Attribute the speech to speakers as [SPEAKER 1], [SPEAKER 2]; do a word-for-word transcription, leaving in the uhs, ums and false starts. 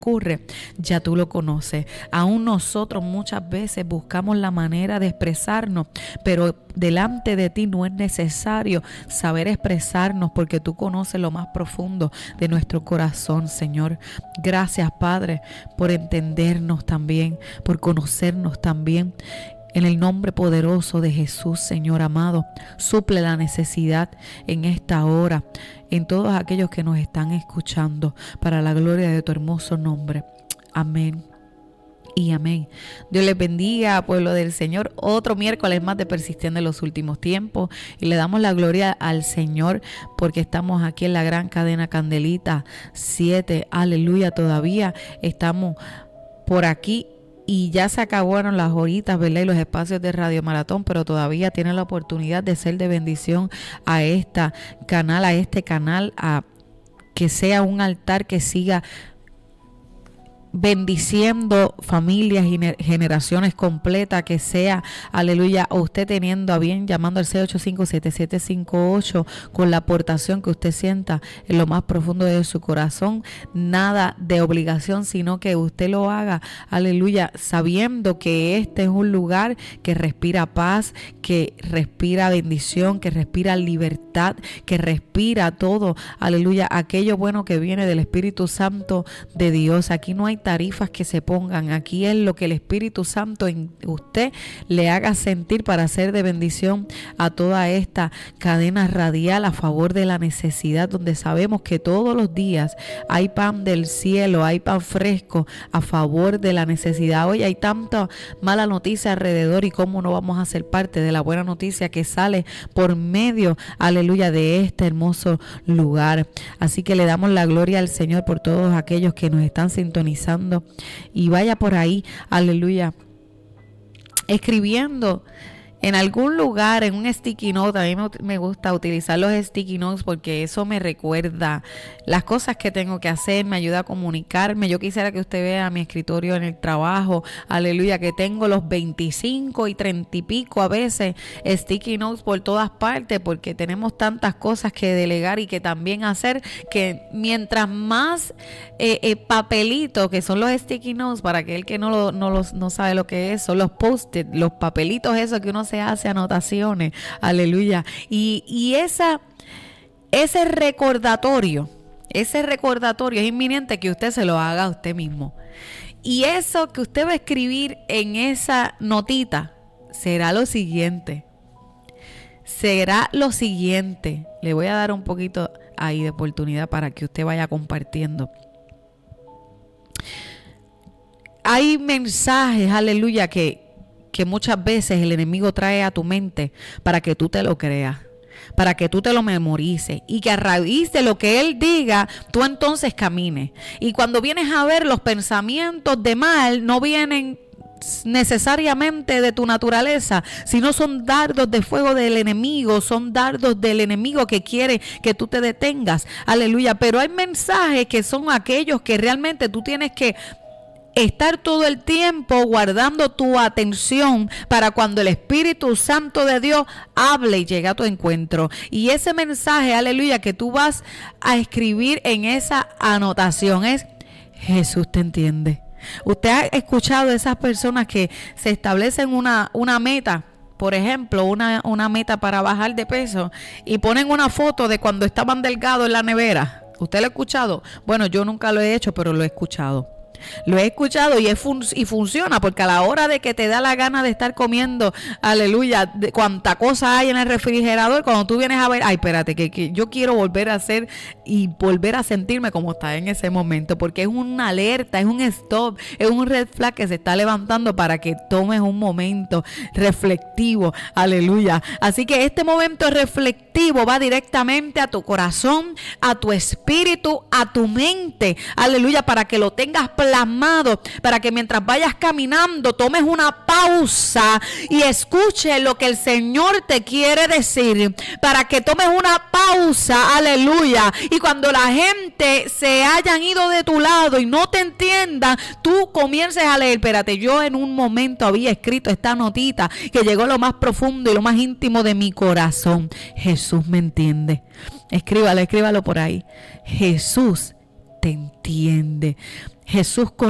[SPEAKER 1] ocurre, ya tú lo conoces. Aún nosotros muchas veces buscamos la manera de expresarnos, pero delante de ti no es necesario saber expresarnos porque tú conoces lo más profundo de nuestro corazón, Señor. Gracias, Padre, por entendernos también, por conocernos también. En el nombre poderoso de Jesús, Señor amado, suple la necesidad en esta hora, en todos aquellos que nos están escuchando, para la gloria de tu hermoso nombre. Amén y amén. Dios les bendiga, pueblo del Señor. Otro miércoles más de Persistiendo en los Últimos Tiempos. Y le damos la gloria al Señor porque estamos aquí en la gran cadena Candelita siete. Aleluya, todavía estamos por aquí. Y ya se acabaron las horitas, ¿verdad? Y los espacios de Radio Maratón, pero todavía tienen la oportunidad de ser de bendición a esta canal, a este canal, a que sea un altar que siga bendiciendo familias y generaciones completas, que sea, aleluya, o usted teniendo a bien llamando al seis ocho cinco, siete siete cinco ocho con la aportación que usted sienta en lo más profundo de su corazón. Nada de obligación, sino que usted lo haga, aleluya, sabiendo que este es un lugar que respira paz, que respira bendición, que respira libertad, que respira todo, aleluya, aquello bueno que viene del Espíritu Santo de Dios. Aquí no hay tarifas que se pongan, aquí es lo que el Espíritu Santo en usted le haga sentir para hacer de bendición a toda esta cadena radial a favor de la necesidad, donde sabemos que todos los días hay pan del cielo, hay pan fresco a favor de la necesidad. Hoy hay tanta mala noticia alrededor y cómo no vamos a ser parte de la buena noticia que sale por medio, aleluya, de este hermoso lugar. Así que le damos la gloria al Señor por todos aquellos que nos están sintonizando. Y vaya por ahí, aleluya, escribiendo en algún lugar, en un sticky note. A mí me, me gusta utilizar los sticky notes porque eso me recuerda las cosas que tengo que hacer, me ayuda a comunicarme. Yo quisiera que usted vea mi escritorio en el trabajo, aleluya, que tengo los veinticinco y treinta y pico a veces sticky notes por todas partes, porque tenemos tantas cosas que delegar y que también hacer, que mientras más eh, eh, papelitos, que son los sticky notes, para aquel que no, lo, no, los, no sabe lo que es, son los post-it, los papelitos esos que uno se hace anotaciones, aleluya, y, y esa, ese recordatorio, ese recordatorio es inminente que usted se lo haga a usted mismo, y eso que usted va a escribir en esa notita será lo siguiente, será lo siguiente, le voy a dar un poquito ahí de oportunidad para que usted vaya compartiendo. Hay mensajes, aleluya, que que muchas veces el enemigo trae a tu mente para que tú te lo creas, para que tú te lo memorices y que a raíz de lo que él diga, tú entonces camines. Y cuando vienes a ver, los pensamientos de mal no vienen necesariamente de tu naturaleza, sino son dardos de fuego del enemigo, son dardos del enemigo que quiere que tú te detengas, aleluya. Pero hay mensajes que son aquellos que realmente tú tienes que estar todo el tiempo guardando tu atención para cuando el Espíritu Santo de Dios hable y llegue a tu encuentro. Y ese mensaje, aleluya, que tú vas a escribir en esa anotación es: Jesús te entiende. Usted ha escuchado de esas personas que se establecen una, una meta, por ejemplo, una, una meta para bajar de peso, y ponen una foto de cuando estaban delgados en la nevera. ¿Usted lo ha escuchado? Bueno, yo nunca lo he hecho, pero lo he escuchado. Lo he escuchado y, es fun- y funciona, porque a la hora de que te da la gana de estar comiendo, aleluya, de cuánta cosa hay en el refrigerador, cuando tú vienes a ver, ay, espérate, que, que yo quiero volver a hacer y volver a sentirme como está en ese momento, porque es una alerta, es un stop, es un red flag que se está levantando para que tomes un momento reflectivo, aleluya. Así que este momento reflectivo va directamente a tu corazón, a tu espíritu, a tu mente, aleluya, para que lo tengas plasmado, para que mientras vayas caminando tomes una pausa y escuches lo que el Señor te quiere decir, para que tomes una pausa, aleluya, y cuando la gente se hayan ido de tu lado y no te entiendan, tú comiences a leer. Espérate, yo en un momento había escrito esta notita que llegó a lo más profundo y lo más íntimo de mi corazón. Jesús me entiende. Escríbalo, escríbalo por ahí. Jesús te entiende. Jesús